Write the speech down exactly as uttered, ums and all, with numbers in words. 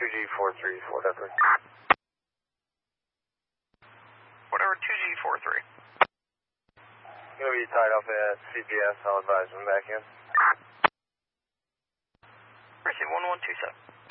two G four three four Pepper. Whatever, two G four three. Going to be tied up at C P S. I'll advise them back in. Receive one one two seven.